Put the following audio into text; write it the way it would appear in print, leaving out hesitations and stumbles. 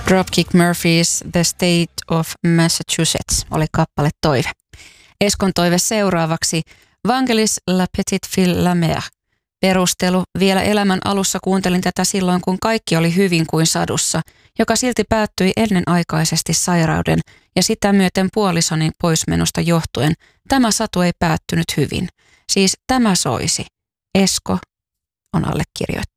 Dropkick Murphys The State of Massachusetts oli kappale toive. Eskon toive seuraavaksi Vangelis La Petite Fille la Mer. Perustelu: vielä elämän alussa kuuntelin tätä silloin, kun kaikki oli hyvin kuin sadussa, joka silti päättyi ennenaikaisesti sairauden ja sitä myöten puolisoni poismenosta johtuen. Tämä satu ei päättynyt hyvin. Siis tämä soisi. Esko on allekirjoittanut.